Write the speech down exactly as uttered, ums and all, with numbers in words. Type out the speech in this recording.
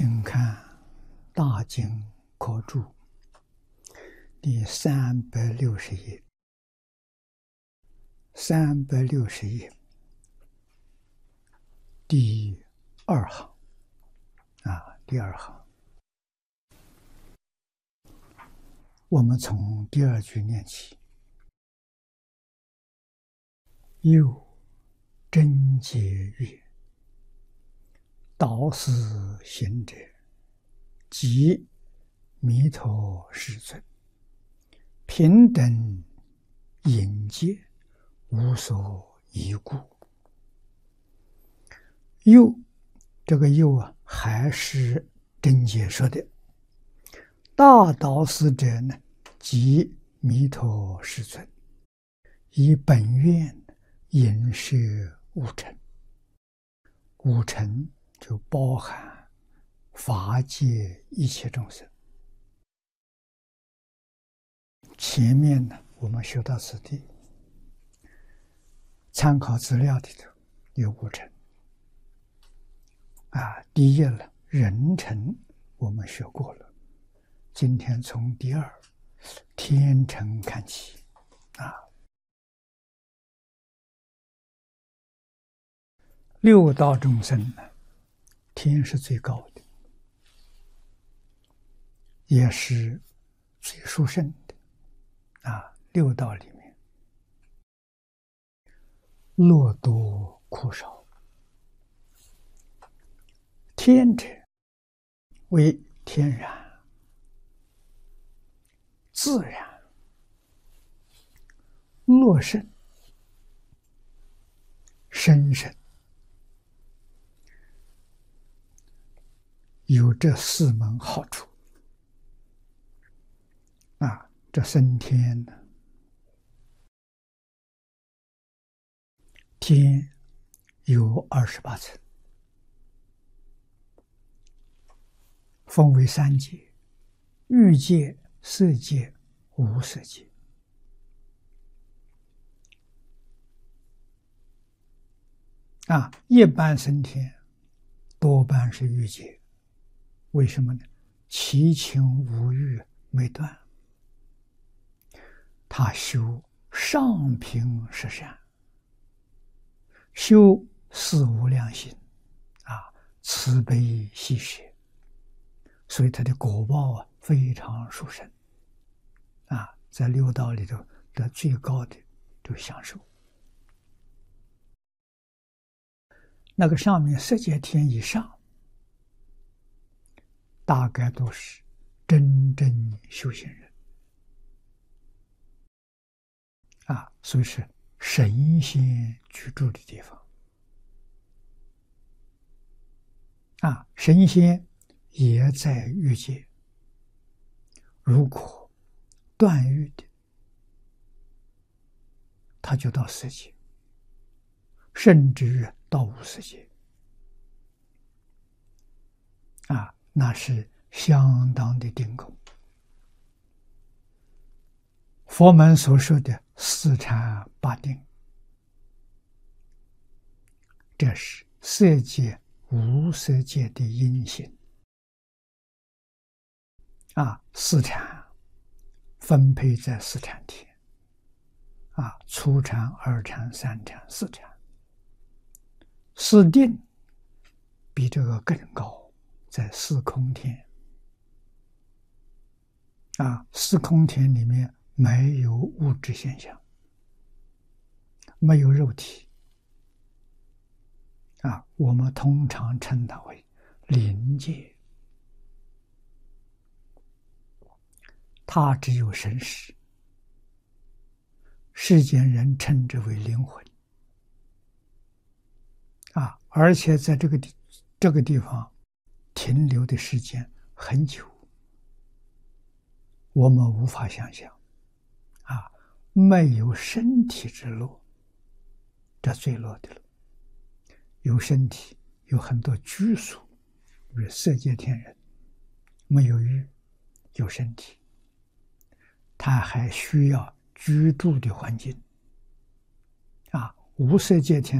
请看《大经科注》第三百六十页，三百六十页第二行啊，第二行，我们从第二句念起。又真解曰：导师行者，即弥陀世尊，平等隐界，无所依故。又，这个又啊，还是真解说的。大导师者呢，即弥陀世尊，以本愿引摄五尘，五尘就包含法界一切众生。前面呢，我们学到此地，参考资料里头有五尘啊，第一页了，人尘我们学过了，今天从第二天尘看起啊。六道众生呢，天是最高的，也是最殊胜的啊。六道里面，乐多苦少。天者为天然、自然、乐胜、生胜，有这四门好处啊。这升天呢，天有二十八层，分为三界：欲界、色界、无色界。啊，一般升天多半是欲界。为什么呢？七情五欲没断，他修上品十善，修四无量心啊，慈悲喜舍，所以他的果报啊非常殊胜啊，在六道里头得最高的这个享受。那个上面色界天以上，大概都是真正修行人啊，所以是神仙居住的地方啊。神仙也在欲界，如果断欲的，他就到色界，甚至到无色界啊。那是相当的定功。佛门所说的四禅八定，这是色界、无色界的因性啊。四禅分配在四禅天啊，初禅、二禅、三禅、四禅。四定比这个更高，在四空天啊。四空天里面没有物质现象，没有肉体啊，我们通常称它为灵界，它只有神识，世间人称之为灵魂啊。而且在这个地这个地方停留的时间很久，我们无法想象啊。没有身体之乐，这最乐的了。有身体，有很多拘束，如色界天人没有欲，有身体，他还需要居住的环境啊。无色界天